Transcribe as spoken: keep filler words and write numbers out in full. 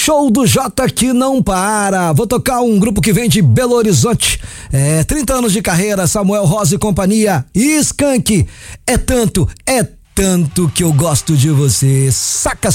Show do Jota que não para. Vou tocar um grupo que vem de Belo Horizonte. É, trinta anos de carreira, Samuel Rosa e companhia. E Skank. É tanto, é tanto que eu gosto de você. Saca